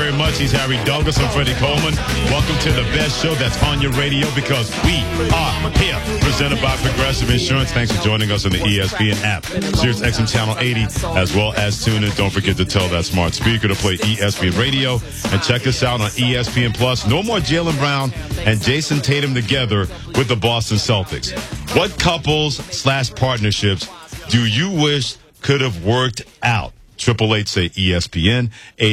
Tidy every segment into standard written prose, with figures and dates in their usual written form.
very much. He's Harry Douglas and Freddie Coleman. Welcome to the best show that's on your radio because we are here. Presented by Progressive Insurance. Thanks for joining us on the ESPN app, Sirius XM Channel 80, as well as tune in. Don't forget to tell that smart speaker to play ESPN Radio. And check us out on ESPN Plus. No more Jaylen Brown and Jason Tatum together with the Boston Celtics. What couples/partnerships do you wish could have worked out? 888 say ESPN,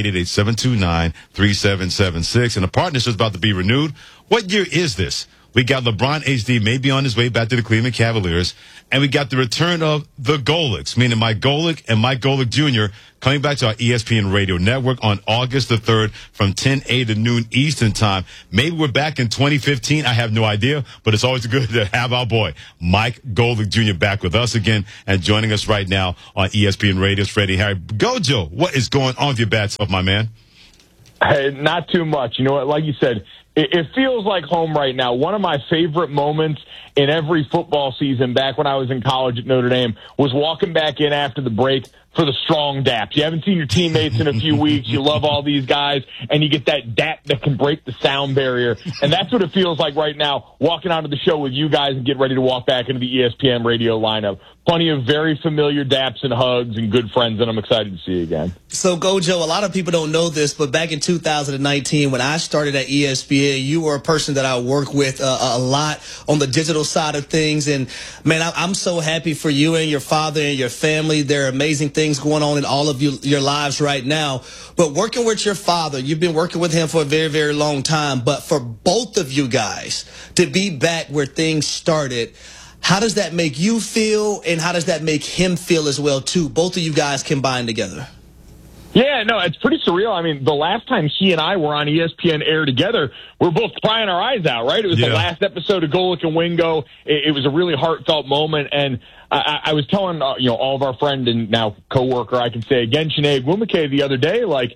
888-729-3776. And the partnership's about to be renewed. What year is this? We got LeBron HD maybe on his way back to the Cleveland Cavaliers. And we got the return of the Golics, meaning Mike Golic and Mike Golic Jr. coming back to our ESPN radio network on August the 3rd from 10 a to noon Eastern time. Maybe we're back in 2015. I have no idea, but it's always good to have our boy, Mike Golic Jr. back with us again and joining us right now on ESPN Radio's Freddie Harry. Gojo, what is going on with your bad stuff, my man? Hey, not too much. You know what? Like you said, it feels like home right now. One of my favorite moments in every football season back when I was in college at Notre Dame was walking back in after the break for the strong daps. You haven't seen your teammates in a few weeks. You love all these guys, and you get that dap that can break the sound barrier. And that's what it feels like right now, walking out of the show with you guys and get ready to walk back into the ESPN radio lineup. Plenty of very familiar daps and hugs and good friends that I'm excited to see again. So, Gojo, a lot of people don't know this, but back in 2019, when I started at ESPN, you were a person that I worked with a lot on the digital side of things. And, man, I'm so happy for you and your father and your family. There are amazing things going on in all of your lives right now. But working with your father, you've been working with him for a very, very long time. But for both of you guys to be back where things started, how does that make you feel, and how does that make him feel as well, too? Both of you guys combined together. Yeah, no, it's pretty surreal. I mean, the last time he and I were on ESPN Air together, we were both crying our eyes out, right? It was the last episode of Golic and Wingo. It was a really heartfelt moment, and I was telling all of our friend and now coworker, I can say again, Sinead Wumake the other day, like,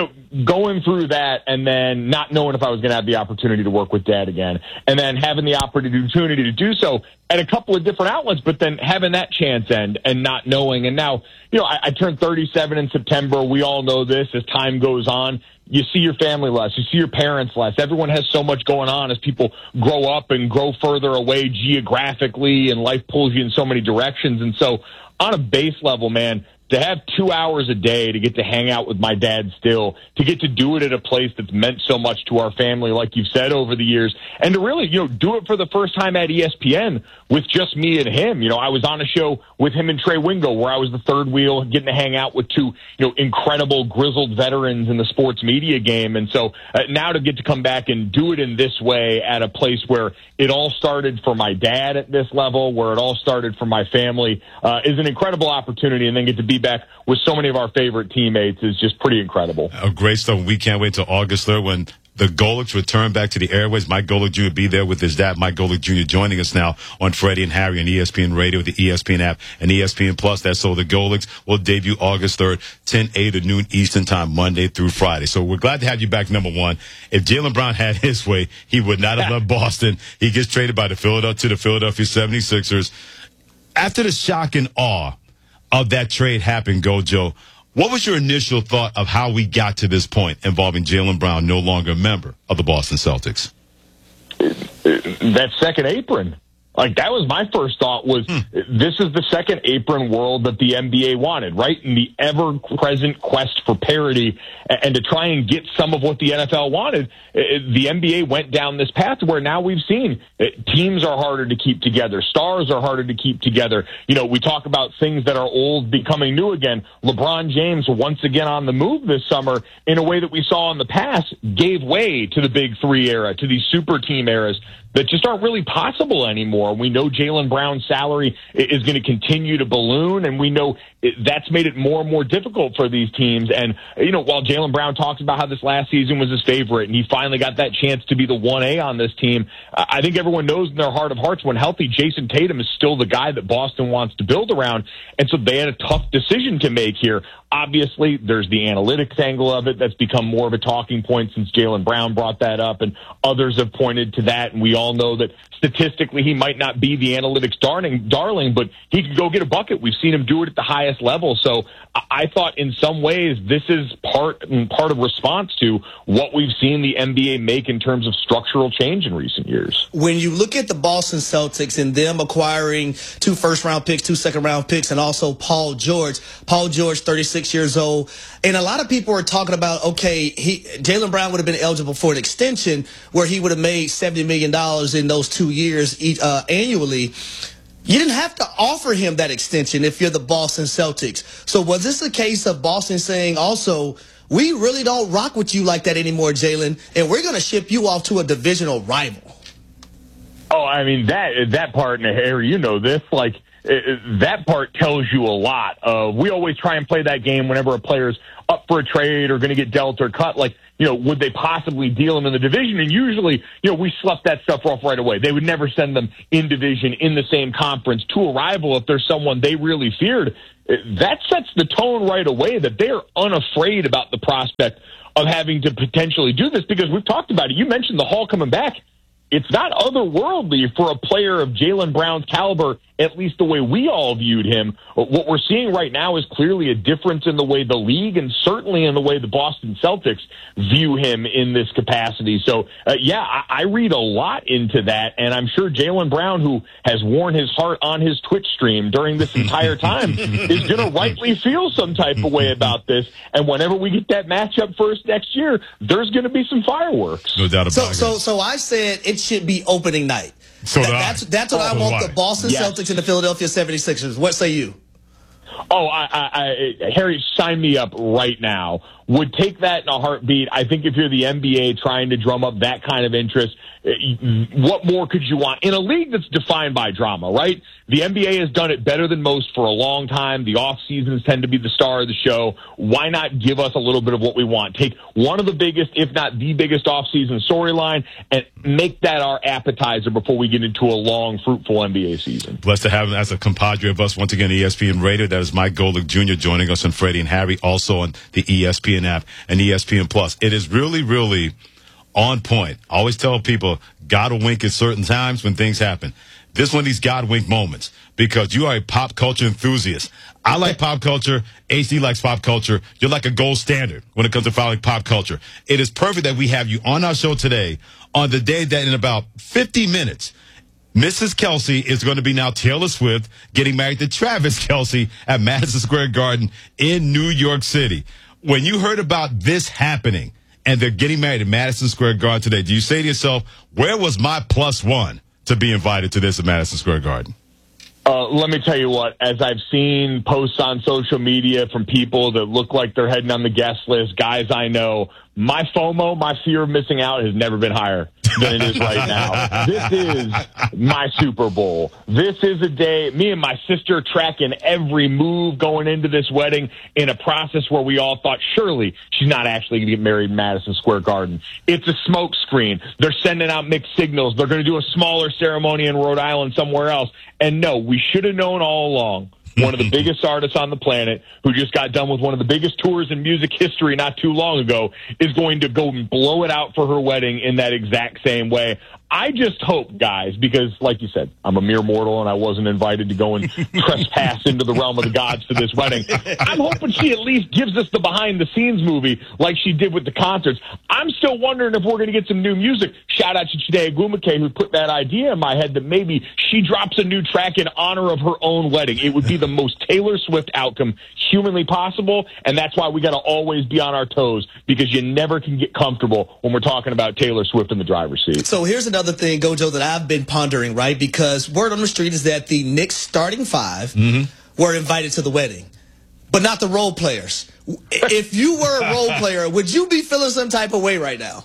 going through that and then not knowing if I was going to have the opportunity to work with Dad again, and then having the opportunity to do so at a couple of different outlets, but then having that chance end and not knowing. And now, I turned 37 in September. We all know this. As time goes on, you see your family less. You see your parents less. Everyone has so much going on as people grow up and grow further away geographically, and life pulls you in so many directions. And so on a base level, man, to have 2 hours a day to get to hang out with my dad still, to get to do it at a place that's meant so much to our family, like you've said over the years, and to really, do it for the first time at ESPN with just me and him. I was on a show with him and Trey Wingo where I was the third wheel, getting to hang out with two, incredible grizzled veterans in the sports media game. And so now to get to come back and do it in this way at a place where it all started for my dad at this level, where it all started for my family, is an incredible opportunity, and then get to be back with so many of our favorite teammates is just pretty incredible. Great stuff. We can't wait till August 3rd when the Golics return back to the airways. Mike Golic Jr. be there with his dad, Mike Golic Jr. joining us now on Freddie and Harry on ESPN Radio, the ESPN app, and ESPN Plus. That's so the Golics will debut August 3rd, 10 a to noon Eastern time, Monday through Friday. So we're glad to have you back, number one. If Jaylen Brown had his way, he would not have left Boston. He gets traded by the Philadelphia 76ers. After the shock and awe of that trade happened, Gojo, what was your initial thought of how we got to this point involving Jaylen Brown no longer a member of the Boston Celtics? That second apron. Like, that was my first thought was this is the second apron world that the NBA wanted, right? In the ever-present quest for parity and to try and get some of what the NFL wanted, the NBA went down this path where now we've seen teams are harder to keep together. Stars are harder to keep together. We talk about things that are old becoming new again. LeBron James, once again on the move this summer in a way that we saw in the past, gave way to the Big Three era, to these super team eras that just aren't really possible anymore. We know Jaylen Brown's salary is going to continue to balloon, and we know that's made it more and more difficult for these teams. And, while Jaylen Brown talks about how this last season was his favorite and he finally got that chance to be the 1A on this team, I think everyone knows in their heart of hearts when healthy, Jason Tatum is still the guy that Boston wants to build around. And so they had a tough decision to make here. Obviously, there's the analytics angle of it that's become more of a talking point since Jaylen Brown brought that up, and others have pointed to that, and we all know that statistically he might not be the analytics darling, but he can go get a bucket. We've seen him do it at the highest highest level. So I thought in some ways this is part of response to what we've seen the NBA make in terms of structural change in recent years. When you look at the Boston Celtics and them acquiring 2 first-round picks, 2 second-round picks, and also Paul George, 36 years old, and a lot of people are talking about, okay, Jaylen Brown would have been eligible for an extension where he would have made $70 million in those 2 years annually. You didn't have to offer him that extension if you're the Boston Celtics. So was this a case of Boston saying also, we really don't rock with you like that anymore, Jaylen, and we're going to ship you off to a divisional rival? Oh, I mean, that part, and Harry, you know this, like, that part tells you a lot. We always try and play that game whenever a player's up for a trade or going to get dealt or cut. Like, you know, would they possibly deal him in the division? And usually, you know, we slough that stuff off right away. They would never send them in division, in the same conference, to a rival if there's someone they really feared. That sets the tone right away that they're unafraid about the prospect of having to potentially do this, because we've talked about it. You mentioned the Hall coming back. It's not otherworldly for a player of Jaylen Brown's caliber, at least the way we all viewed him. What we're seeing right now is clearly a difference in the way the league and certainly in the way the Boston Celtics view him in this capacity. So, I read a lot into that, and I'm sure Jaylen Brown, who has worn his heart on his Twitch stream during this entire time, is going to rightly feel some type of way about this. And whenever we get that matchup first next year, there's going to be some fireworks. No doubt about it. So I said it should be opening night. So that's what I want the Boston Celtics and the Philadelphia 76ers. What say you? Oh, Harry, sign me up right now. Would take that in a heartbeat. I think if you're the NBA trying to drum up that kind of interest, what more could you want? In a league that's defined by drama, right? The NBA has done it better than most for a long time. The off seasons tend to be the star of the show. Why not give us a little bit of what we want? Take one of the biggest, if not the biggest off season storyline and make that our appetizer before we get into a long, fruitful NBA season. Blessed to have him as a compadre of us once again, ESPN Radio. That is Mike Golic Jr. joining us on Freddie and Harry, also on the ESPN app and ESPN Plus. It is really, really on point. I always tell people, God will wink at certain times when things happen. This is one of these God wink moments because you are a pop culture enthusiast. I like pop culture. HD likes pop culture. You're like a gold standard when it comes to following pop culture. It is perfect that we have you on our show today on the day that in about 50 minutes, Mrs. Kelce is going to be now Taylor Swift getting married to Travis Kelce at Madison Square Garden in New York City. When you heard about this happening and they're getting married at Madison Square Garden today, do you say to yourself, where was my +1 to be invited to this at Madison Square Garden? Let me tell you what, as I've seen posts on social media from people that look like they're heading on the guest list, guys I know, my FOMO, my fear of missing out, has never been higher than it is right now. This is my Super Bowl. This is a day, me and my sister tracking every move going into this wedding in a process where we all thought, surely she's not actually going to get married in Madison Square Garden. It's a smoke screen. They're sending out mixed signals. They're going to do a smaller ceremony in Rhode Island somewhere else. And no, we should have known all along. One of the biggest artists on the planet, who just got done with one of the biggest tours in music history not too long ago, is going to go and blow it out for her wedding in that exact same way. I just hope, guys, because, like you said, I'm a mere mortal and I wasn't invited to go and trespass into the realm of the gods for this wedding. I'm hoping she at least gives us the behind-the-scenes movie like she did with the concerts. I'm still wondering if we're going to get some new music. Shout out to Chide Ogwumike, who put that idea in my head that maybe she drops a new track in honor of her own wedding. It would be the most Taylor Swift outcome humanly possible, and that's why we got to always be on our toes, because you never can get comfortable when we're talking about Taylor Swift in the driver's seat. So here's another thing, Gojo, that I've been pondering, right? Because word on the street is that the Knicks starting five were invited to the wedding, but not the role players. If you were a role player, would you be feeling some type of way right now?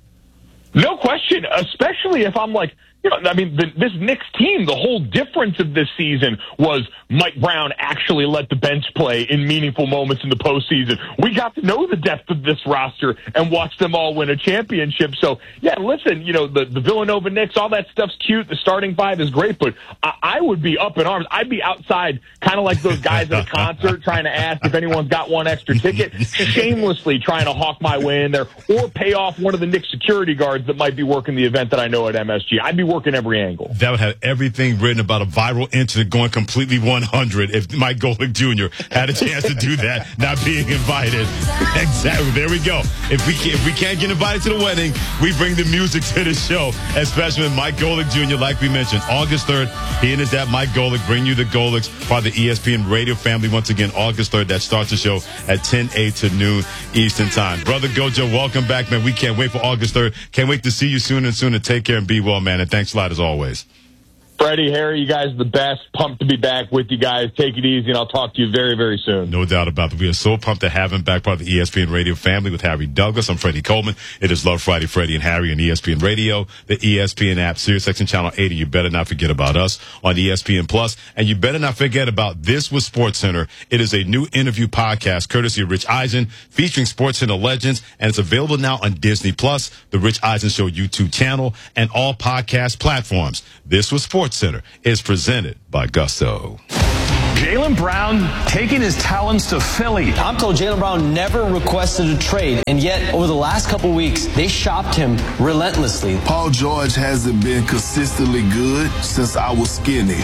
No question, especially if I'm like, you know, I mean, this Knicks team, the whole difference of this season was Mike Brown actually let the bench play in meaningful moments in the postseason. We got to know the depth of this roster and watch them all win a championship. So, yeah, listen, you know, the Villanova Knicks, all that stuff's cute. The starting five is great, but I would be up in arms. I'd be outside, kind of like those guys at a concert trying to ask if anyone's got one extra ticket, shamelessly trying to hawk my way in there or pay off one of the Knicks security guards that might be working the event that I know at MSG. I'd be working every angle. That would have everything written about a viral incident going completely 100 if Mike Golic Jr. had a chance to do that, not being invited. Exactly. There we go. If we can't get invited to the wedding, we bring the music to the show, especially with Mike Golic Jr., like we mentioned. August 3rd, he and his dad, Mike Golic, bring you the Golics, part of the ESPN radio family. Once again, August 3rd, that starts the show at 10, 8 to noon Eastern time. Brother Gojo, welcome back, man. We can't wait for August 3rd. Can't wait to see you soon and sooner. Take care and be well, man. And thanks a lot as always. Freddie, Harry, you guys are the best. Pumped to be back with you guys. Take it easy, and I'll talk to you very, very soon. No doubt about it. We are so pumped to have him back, part of the ESPN Radio family with Harry Douglas. I'm Freddie Coleman. It is Love Friday, Freddie and Harry on ESPN Radio, the ESPN app, SiriusXM Channel 80. You better not forget about us on ESPN Plus, and you better not forget about This with SportsCenter. It is a new interview podcast courtesy of Rich Eisen, featuring SportsCenter legends, and it's available now on Disney Plus, the Rich Eisen Show YouTube channel, and all podcast platforms. This with SportsCenter is presented by Gusto. Jaylen Brown taking his talents to Philly. I'm told Jaylen Brown never requested a trade, and yet over the last couple weeks, they shopped him relentlessly. Paul George hasn't been consistently good since I was skinny.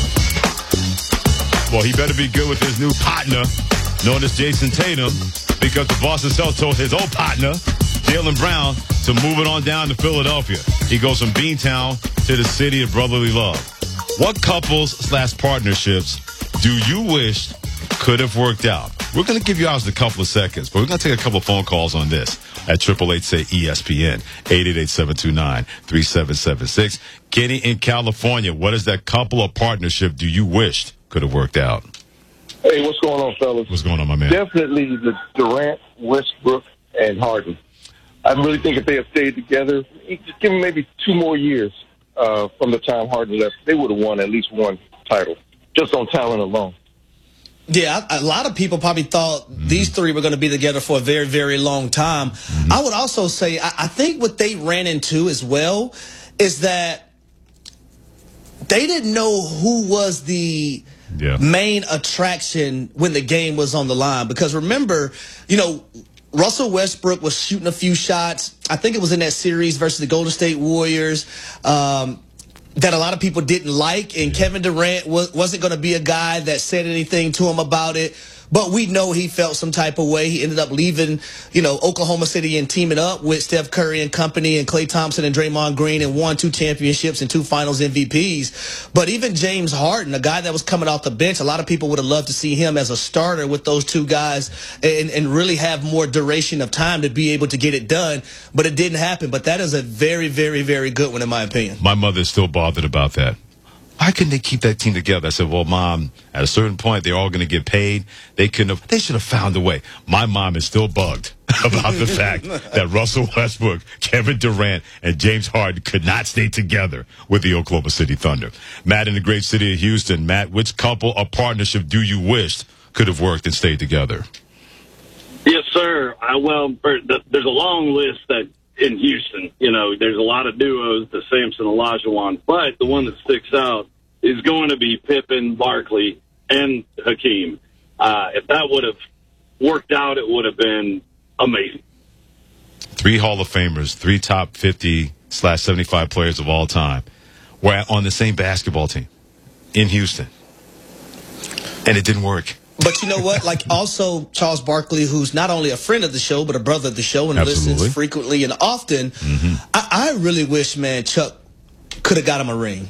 Well, he better be good with his new partner, known as Jason Tatum, because the Boston Celtics told his old partner, Jaylen Brown, to move it on down to Philadelphia. He goes from Beantown to the city of brotherly love. What couples/partnerships do you wish could have worked out? We're going to give you ours in a couple of seconds, but we're going to take a couple of phone calls on this at 888-SAY-ESPN, 888-729-3776. Kenny in California, what is that couple or partnership do you wish could have worked out? Hey, what's going on, fellas? What's going on, my man? Definitely the Durant, Westbrook, and Harden. I really think if they had stayed together, just give them maybe 2 more years from the time Harden left, they would have won at least one title, just on talent alone. Yeah, a lot of people probably thought these three were going to be together for a very, very long time. I would also say I think what they ran into as well is that they didn't know who was the main attraction when the game was on the line. Because remember, Russell Westbrook was shooting a few shots. I think it was in that series versus the Golden State Warriors that a lot of people didn't like. And Kevin Durant wasn't going to be a guy that said anything to him about it. But we know he felt some type of way. He ended up leaving, Oklahoma City and teaming up with Steph Curry and company and Klay Thompson and Draymond Green and won 2 championships and 2 finals MVPs. But even James Harden, a guy that was coming off the bench, a lot of people would have loved to see him as a starter with those 2 guys and really have more duration of time to be able to get it done. But it didn't happen. But that is a very, very, very good one in my opinion. My mother is still bothered about that. Why couldn't they keep that team together? I said, well, Mom, at a certain point, they're all going to get paid. They should have found a way. My mom is still bugged about the fact that Russell Westbrook, Kevin Durant, and James Harden could not stay together with the Oklahoma City Thunder. Matt in the great city of Houston. Matt, which couple or partnership do you wish could have worked and stayed together? Yes, sir. There's a long list that in Houston, there's a lot of duos, the Samson Olajuwon, but the one that sticks out is going to be Pippen, Barkley, and Hakeem. If that would have worked out, it would have been amazing. 3 Hall of Famers, 3 top 50/75 players of all time were on the same basketball team in Houston, and it didn't work. But you know what? Like also Charles Barkley, who's not only a friend of the show, but a brother of the show and listens frequently and often. I really wish, man, Chuck could have got him a ring.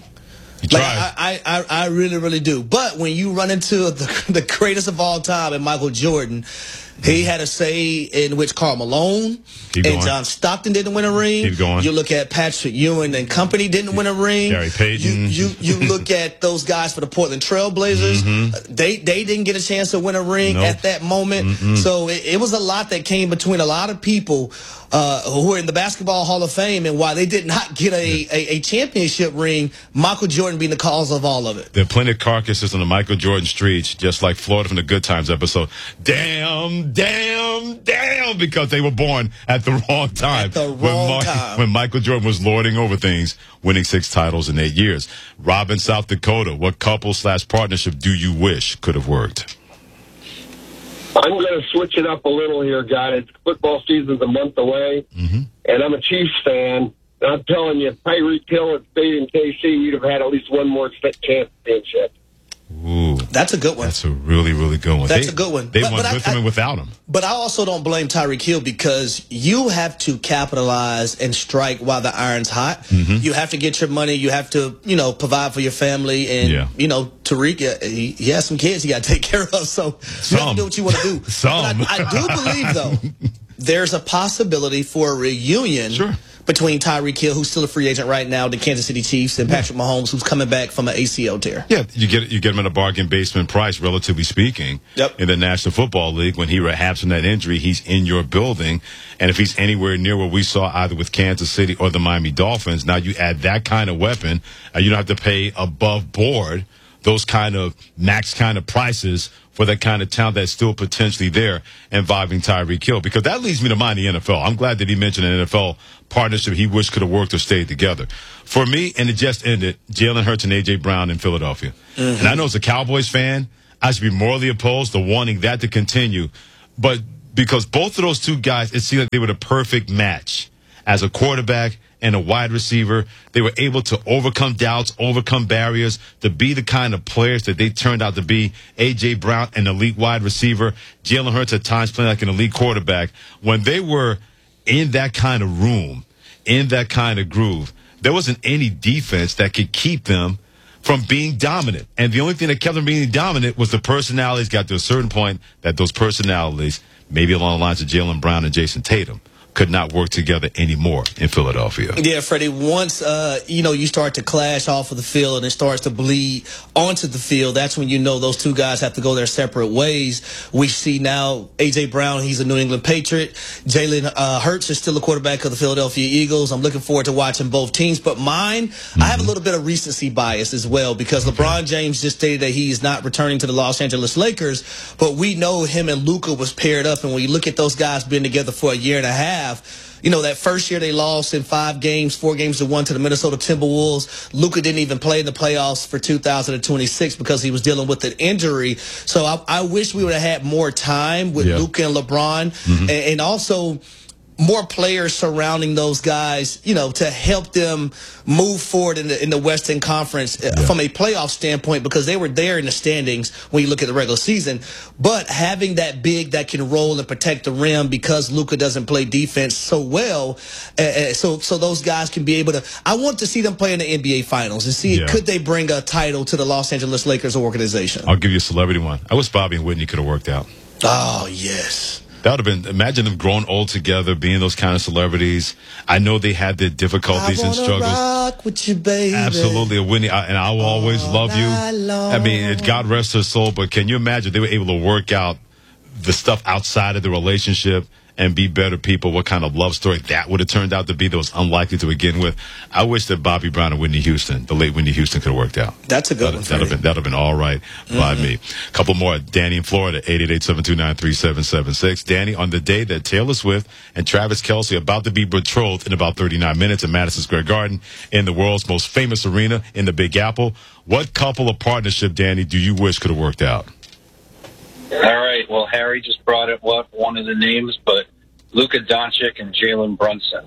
I really, really do. But when you run into the greatest of all time and Michael Jordan, he had a say in which Karl Malone and John Stockton didn't win a ring. Keep going. You look at Patrick Ewing and company didn't win a ring. Gary Payton. You look at those guys for the Portland Trail Blazers. They didn't get a chance to win a ring at that moment. So it was a lot that came between a lot of people who were in the Basketball Hall of Fame and why they did not get a championship ring, Michael Jordan being the cause of all of it. There are plenty of carcasses on the Michael Jordan streets, just like Florida from the Good Times episode. Damn, because they were born at the wrong time. At the wrong time. When Michael Jordan was lording over things, winning 6 titles in 8 years. Rob in South Dakota, what couple/partnership do you wish could have worked? I'm going to switch it up a little here, guys. Football season's a month away, and I'm a Chiefs fan. I'm telling you, if Tyreek Hill had stayed in KC, you'd have had at least one more chance at being checked. Ooh, that's a good one. That's a really, really good one. That's a good one. They won with him and without him. But I also don't blame Tyreek Hill because you have to capitalize and strike while the iron's hot. Mm-hmm. You have to get your money. You have to, provide for your family. And, Tyreek, he has some kids he got to take care of. So you have to do what you want to do. But I do believe, though, there's a possibility for a reunion between Tyreek Hill, who's still a free agent right now, the Kansas City Chiefs, and Patrick Mahomes, who's coming back from an ACL tear. Yeah, you get him at a bargain basement price, relatively speaking, in the National Football League. When he rehabs from that injury, he's in your building. And if he's anywhere near what we saw either with Kansas City or the Miami Dolphins, now you add that kind of weapon, you don't have to pay above board those kind of max kind of prices for that kind of talent that's still potentially there involving Tyreek Hill. Because that leads me to mind the NFL. I'm glad that he mentioned an NFL partnership he wished could have worked or stayed together. For me, and it just ended, Jalen Hurts and A.J. Brown in Philadelphia. Mm-hmm. And I know as a Cowboys fan, I should be morally opposed to wanting that to continue. But because both of those two guys, it seemed like they were the perfect match as a quarterback and a wide receiver. They were able to overcome doubts, overcome barriers, to be the kind of players that they turned out to be. A.J. Brown, an elite wide receiver. Jalen Hurts at times playing like an elite quarterback. When they were in that kind of room, in that kind of groove, there wasn't any defense that could keep them from being dominant. And the only thing that kept them being dominant was the personalities. Got to a certain point that those personalities, maybe along the lines of Jaylen Brown and Jason Tatum, could not work together anymore in Philadelphia. Yeah, Freddie, once, you start to clash off of the field and it starts to bleed onto the field, that's when you know those two guys have to go their separate ways. We see now A.J. Brown, he's a New England Patriot. Jalen Hurts is still a quarterback of the Philadelphia Eagles. I'm looking forward to watching both teams. But mine, I have a little bit of recency bias as well because LeBron James just stated that he is not returning to the Los Angeles Lakers. But we know him and Luka was paired up. And when you look at those guys being together for a year and a half, that first year they lost in 5 games, 4 games to 1 to the Minnesota Timberwolves. Luka didn't even play in the playoffs for 2026 because he was dealing with an injury. So I wish we would have had more time with Luka and LeBron, and also more players surrounding those guys, to help them move forward in the Western Conference from a playoff standpoint, because they were there in the standings when you look at the regular season. But having that big that can roll and protect the rim, because Luka doesn't play defense so well, so those guys can be able to. I want to see them play in the NBA Finals and see could they bring a title to the Los Angeles Lakers organization. I'll give you a celebrity one. I wish Bobby and Whitney could have worked out. Oh, yes. That would have been, imagine them growing old together, being those kind of celebrities. I know they had their difficulties and struggles. Rock with you, baby. Absolutely. Whitney, and I will always love you. I mean, God rest her soul, but can you imagine they were able to work out the stuff outside of the relationship and be better people? What kind of love story that would have turned out to be that was unlikely to begin with. I wish that Bobby Brown and Whitney Houston, the late Whitney Houston, could have worked out. That's a good one. That'd have been all right by me. A couple more. Danny in Florida, 888-729-3776. Danny, on the day that Taylor Swift and Travis Kelce are about to be betrothed in about 39 minutes at Madison Square Garden in the world's most famous arena in the Big Apple, what couple or partnership, Danny, do you wish could have worked out? All right. Well, Harry just brought up one of the names, but Luka Doncic and Jalen Brunson.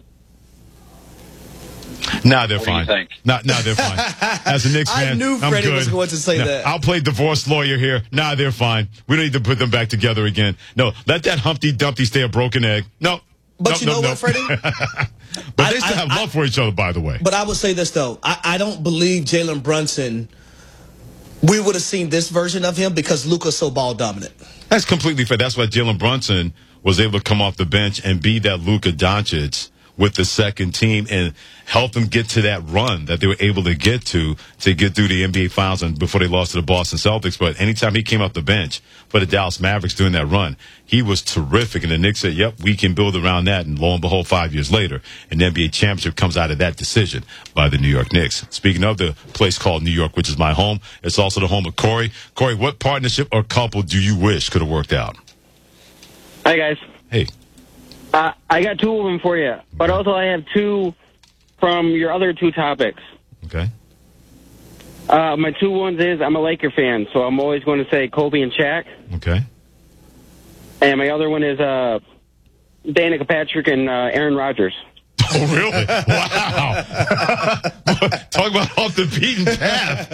Nah, they're fine. What do you think? Nah, they're fine. As a Knicks fan, I knew Freddie was going to say that. I'll play divorce lawyer here. Nah, they're fine. We don't need to put them back together again. No, let that Humpty Dumpty stay a broken egg. No. But you know what, Freddie? But they still have love for each other, by the way. But I would say this, though. I don't believe Jalen Brunson, we would have seen this version of him because Luka's so ball dominant. That's completely fair. That's why Jalen Brunson was able to come off the bench and be that Luka Doncic with the second team and help them get to that run that they were able to get through the NBA Finals and before they lost to the Boston Celtics. But anytime he came off the bench for the Dallas Mavericks during that run, he was terrific. And the Knicks said, yep, we can build around that. And lo and behold, 5 years later, an NBA championship comes out of that decision by the New York Knicks. Speaking of the place called New York, which is my home, it's also the home of Corey. Corey, what partnership or couple do you wish could have worked out? Hi, guys. Hey. I got 2 of them for you, but also I have 2 from your other 2 topics. Okay. My 2 ones is I'm a Laker fan, so I'm always going to say Kobe and Shaq. Okay. And my other one is Danica Patrick and Aaron Rodgers. Oh, really? Wow. Talk about off the beaten path.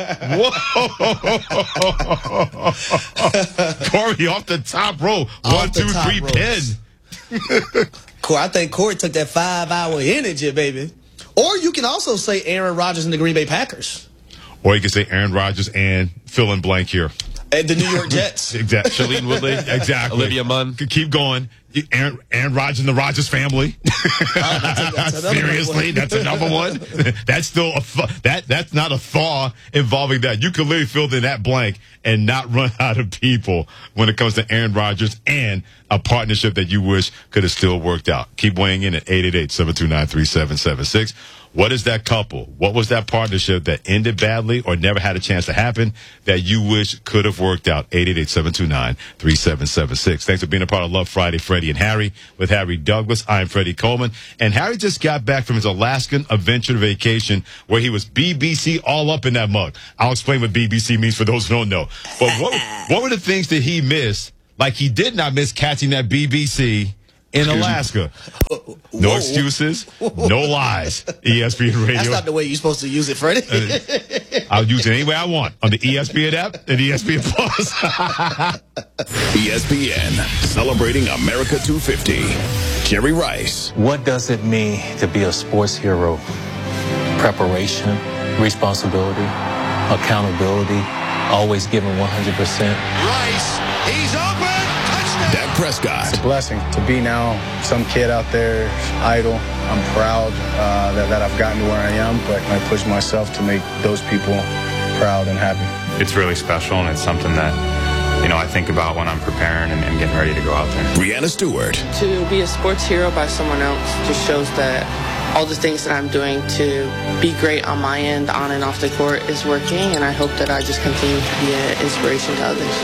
Whoa. Corey off the top row. 1, 2, 3, pin. Corey, I think Corey took that 5-hour energy, baby. Or you can also say Aaron Rodgers and the Green Bay Packers. Or you can say Aaron Rodgers and fill in blank here. And the New York Jets. Exactly. Shailene Woodley. Exactly. Olivia Munn. Keep going. Aaron Rodgers and the Rodgers family. Seriously, that's another one. That's still that's not a thaw involving that. You could literally fill in that blank and not run out of people when it comes to Aaron Rodgers and a partnership that you wish could have still worked out. Keep weighing in at 888-729-3776. What is that couple? What was that partnership that ended badly or never had a chance to happen that you wish could have worked out? 888-729-3776. Thanks for being a part of Love Friday, Freddie and Harry with Harry Douglas. I'm Freddie Coleman. And Harry just got back from his Alaskan adventure vacation where he was BBC all up in that mug. I'll explain what BBC means for those who don't know. But what were the things that he missed? Like he did not miss catching that BBC in Alaska. No excuses, no lies. ESPN Radio. That's not the way you're supposed to use it, Freddie. I'll use it any way I want on the ESPN app and ESPN Plus. ESPN, celebrating America 250. Jerry Rice. What does it mean to be a sports hero? Preparation, responsibility, accountability, always giving 100%. Rice, he's open. Dak Prescott. It's a blessing to be now some kid out there, idle. I'm proud that I've gotten to where I am, but I push myself to make those people proud and happy. It's really special, and it's something that, I think about when I'm preparing and getting ready to go out there. Brianna Stewart. To be a sports hero by someone else just shows that all the things that I'm doing to be great on my end, on and off the court, is working, and I hope that I just continue to be an inspiration to others.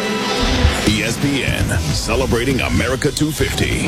ESPN, celebrating America 250.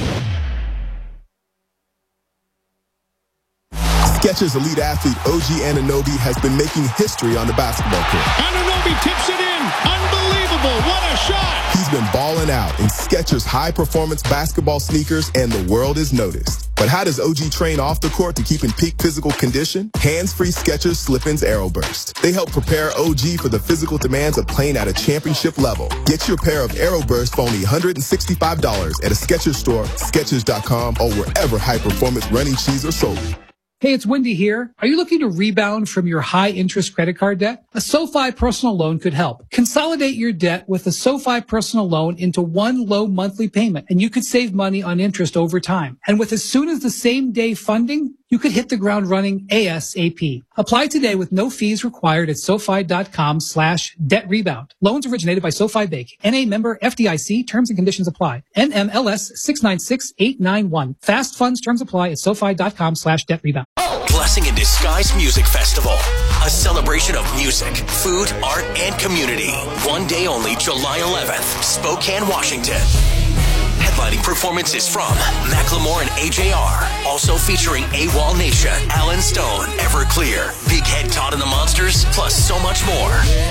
Skechers elite athlete OG Anunoby has been making history on the basketball court. Anunoby tips it in. Unbelievable. What a shot. He's been balling out in Skechers high-performance basketball sneakers, and the world has noticed. But how does OG train off the court to keep in peak physical condition? Hands-free Skechers Slip-ins AeroBurst. They help prepare OG for the physical demands of playing at a championship level. Get your pair of AeroBurst for only $165 at a Skechers store, Skechers.com, or wherever high-performance running shoes are sold. Hey, it's Wendy here. Are you looking to rebound from your high-interest credit card debt? A SoFi personal loan could help. Consolidate your debt with a SoFi personal loan into one low monthly payment, and you could save money on interest over time. And with as soon as the same day funding, you could hit the ground running ASAP. Apply today with no fees required at SoFi.com/debt rebound. Loans originated by SoFi Bank. NA member FDIC. Terms and conditions apply. NMLS 696891. Fast funds terms apply at SoFi.com/debt rebound. Blessing in Disguise Music Festival. A celebration of music, food, art, and community. One day only, July 11th, Spokane, Washington. Headlining performances from Macklemore and AJR. Also featuring AWOL Nation, Alan Stone, Everclear, Big Head Todd and the Monsters, plus so much more.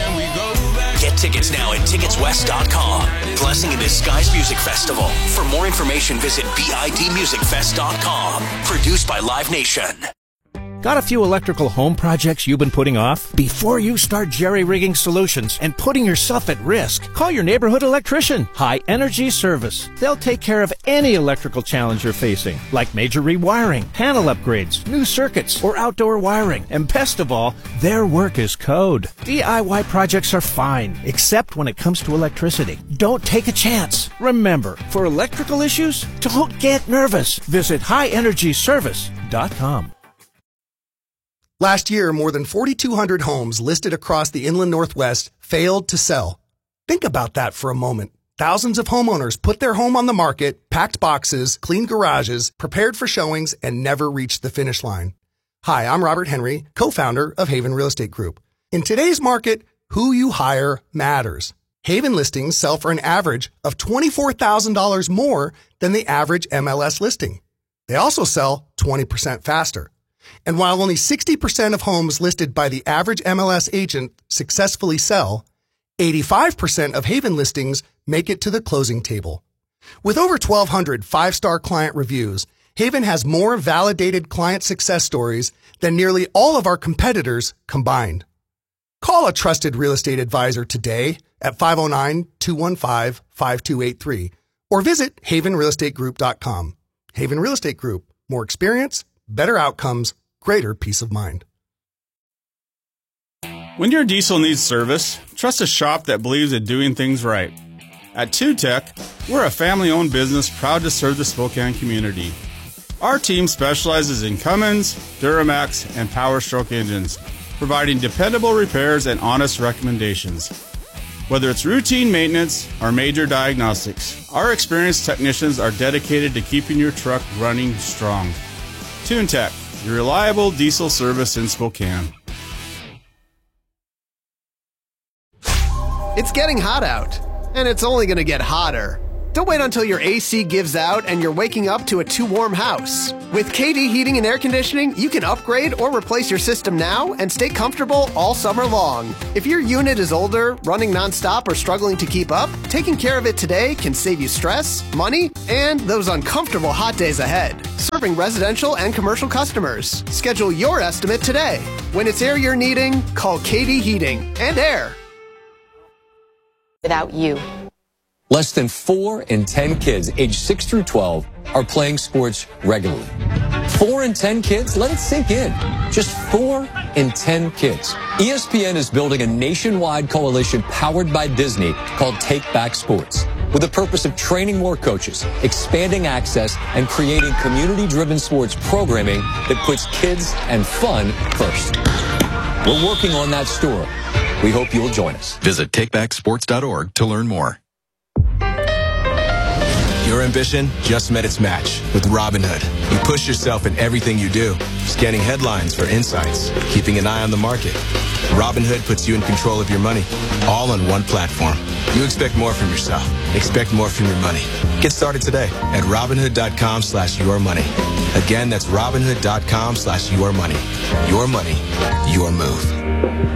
Get tickets now at ticketswest.com. Blessing in Disguise Music Festival. For more information, visit bidmusicfest.com. Produced by Live Nation. Got a few electrical home projects you've been putting off? Before you start jerry-rigging solutions and putting yourself at risk, call your neighborhood electrician, High Energy Service. They'll take care of any electrical challenge you're facing, like major rewiring, panel upgrades, new circuits, or outdoor wiring. And best of all, their work is code. DIY projects are fine, except when it comes to electricity. Don't take a chance. Remember, for electrical issues, don't get nervous. Visit highenergyservice.com. Last year, more than 4,200 homes listed across the inland Northwest failed to sell. Think about that for a moment. Thousands of homeowners put their home on the market, packed boxes, cleaned garages, prepared for showings, and never reached the finish line. Hi, I'm Robert Henry, co-founder of Haven Real Estate Group. In today's market, who you hire matters. Haven listings sell for an average of $24,000 more than the average MLS listing. They also sell 20% faster. And while only 60% of homes listed by the average MLS agent successfully sell, 85% of Haven listings make it to the closing table. With over 1,200 five-star client reviews Haven has more validated client success stories than nearly all of our competitors combined. Call a trusted real estate advisor today at 509-215-5283 or visit havenrealestategroup.com. Haven Real Estate Group. More experience, better outcomes, greater peace of mind. When your diesel needs service, trust a shop that believes in doing things right. At TuTech, we're a family-owned business proud to serve the Spokane community. Our team specializes in Cummins, Duramax, and Power Stroke engines, providing dependable repairs and honest recommendations. Whether it's routine maintenance or major diagnostics, our experienced technicians are dedicated to keeping your truck running strong. TuTech, your reliable diesel service in Spokane. It's getting hot out, and it's only going to get hotter. Don't wait until your AC gives out and you're waking up to a too warm house. With KD Heating and Air Conditioning, you can upgrade or replace your system now and stay comfortable all summer long. If your unit is older, running nonstop, or struggling to keep up, taking care of it today can save you stress, money, and those uncomfortable hot days ahead. Serving residential and commercial customers. Schedule your estimate today. When it's air you're needing, call KD Heating and Air. Without you. Less than 4 in 10 kids aged 6 through 12 are playing sports regularly. 4 in 10 kids? Let it sink in. Just 4 in 10 kids. ESPN is building a nationwide coalition powered by Disney called Take Back Sports, with the purpose of training more coaches, expanding access, and creating community-driven sports programming that puts kids and fun first. We're working on that story. We hope you'll join us. Visit takebacksports.org to learn more. Your ambition just met its match with Robinhood. You push yourself in everything you do, scanning headlines for insights, keeping an eye on the market. Robinhood puts you in control of your money, all on one platform. You expect more from yourself. Expect more from your money. Get started today at Robinhood.com/yourmoney. Again, that's Robinhood.com/yourmoney. Your money, your move.